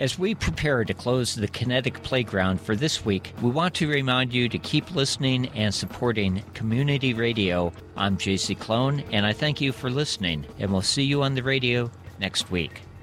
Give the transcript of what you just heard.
As we prepare to close the Kinetic Playground for this week, we want to remind you to keep listening and supporting Community Radio. I'm JC Clone, and I thank you for listening, and we'll see you on the radio next week.